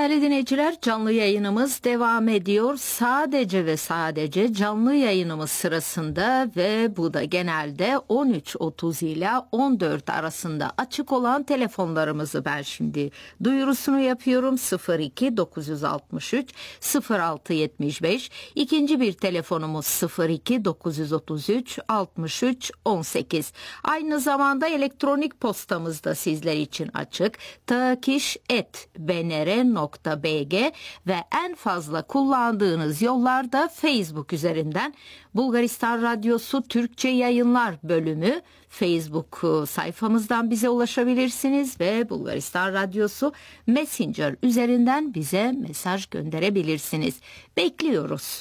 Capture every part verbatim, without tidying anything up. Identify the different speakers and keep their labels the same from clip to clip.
Speaker 1: Değerli dinleyiciler, canlı yayınımız devam ediyor. Sadece ve sadece canlı yayınımız sırasında ve bu da genelde on üç otuz ile on dört arasında açık olan telefonlarımızı ben şimdi duyurusunu yapıyorum. sıfır iki dokuz altı üç sıfır altı yetmiş beş. İkinci bir telefonumuz sıfır iki dokuz otuz üç altmış üç on sekiz. Aynı zamanda elektronik postamız da sizler için açık. takiş et benere nokta bg ve en fazla kullandığınız yollarda Facebook üzerinden Bulgaristan Radyosu Türkçe Yayınlar bölümü Facebook sayfamızdan bize ulaşabilirsiniz ve Bulgaristan Radyosu Messenger üzerinden bize mesaj gönderebilirsiniz. Bekliyoruz.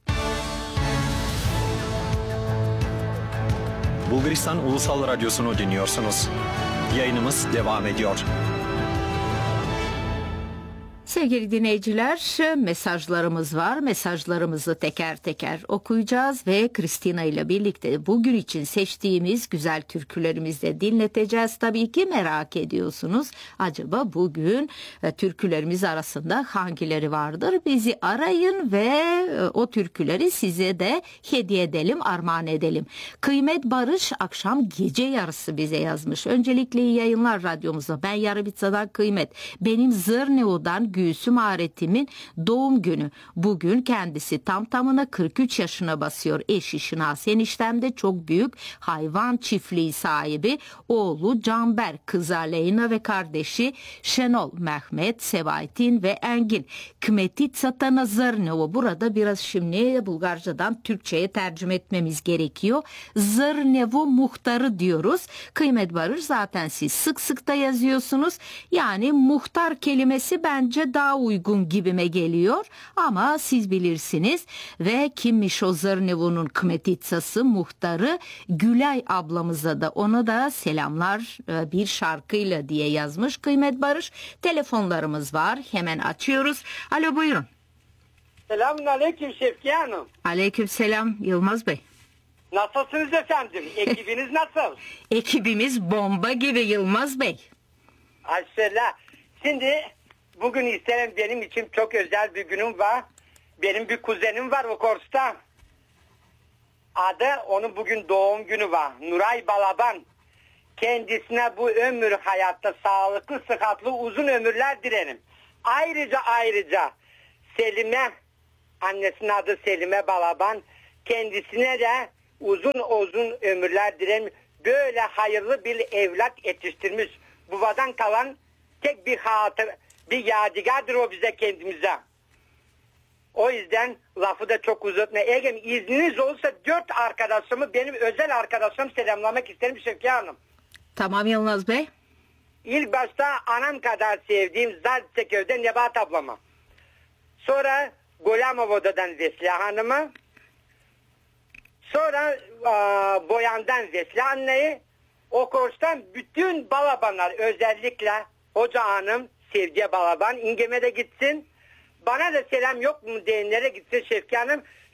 Speaker 2: Bulgaristan Ulusal Radyosu'nu dinliyorsunuz. Yayınımız devam ediyor.
Speaker 1: Sevgili dinleyiciler, mesajlarımız var. Mesajlarımızı teker teker okuyacağız ve Kristina ile birlikte bugün için seçtiğimiz güzel türkülerimizi de dinleteceğiz. Tabii ki merak ediyorsunuz. Acaba bugün e, türkülerimiz arasında hangileri vardır? Bizi arayın ve e, o türküleri size de hediye edelim, armağan edelim. Kıymet Barış akşam gece yarısı bize yazmış. Öncelikle iyi yayınlar radyomuza. Ben Yarıbitsa'dan Kıymet. Benim Zırneo'dan Gülsüm Aretim'in doğum günü. Bugün kendisi tam tamına kırk üç yaşına basıyor. Eşi Şinas eniştem de çok büyük hayvan çiftliği sahibi. Oğlu Canber, kızı Aleyna ve kardeşi Şenol, Mehmet, Sevaytin ve Engin. Kmetica Zırneo. Burada biraz şimdi Bulgarcadan Türkçe'ye tercüme etmemiz gerekiyor. Zırnevo muhtarı diyoruz. Kıymet Barış, zaten siz sık sık da yazıyorsunuz. Yani muhtar kelimesi bence daha uygun gibime geliyor ama siz bilirsiniz. Ve kimmiş o Zırnevo'nun Kmetitsası, muhtarı? Gülay ablamıza da, ona da selamlar bir şarkıyla diye yazmış Kıymet Barış. Telefonlarımız var, hemen açıyoruz. Alo, buyurun.
Speaker 3: Selamun aleyküm Şevkiye Hanım.
Speaker 1: Aleyküm selam Yılmaz Bey.
Speaker 3: Nasılsınız efendim? Ekibiniz nasıl?
Speaker 1: Ekibimiz bomba gibi Yılmaz Bey.
Speaker 3: Aşağıla. Şimdi bugün isterim, benim için çok özel bir günüm var. Benim bir kuzenim var o Kors'ta. Adı, onun bugün doğum günü var. Nuray Balaban. Kendisine bu ömür hayatta sağlıklı, sıhhatli, uzun ömürler dilerim. Ayrıca ayrıca Selime, annesinin adı Selime Balaban. Kendisine de uzun uzun ömürler dilerim. Böyle hayırlı bir evlat yetiştirmiş. Babadan kalan tek bir hatır, bir yadigardır o bize, kendimize. O yüzden lafı da çok uzatma. Eğer izniniz olursa dört arkadaşımı, benim özel arkadaşım selamlamak isterim Şevkiye Hanım.
Speaker 1: Tamam Yılmaz Bey.
Speaker 3: İlk başta anam kadar sevdiğim Zardçeköv'den Nebahat ablama. Sonra Golamova'dan Vesile Hanım'a. Sonra a, Boyan'dan Vesile anneyi. O Kors'tan bütün balabanlar, özellikle Hoca Hanım, Sevgiye Balaban, İngeme de gitsin. Bana da selam yok mu diyenlere gitsin Şevki Hanım.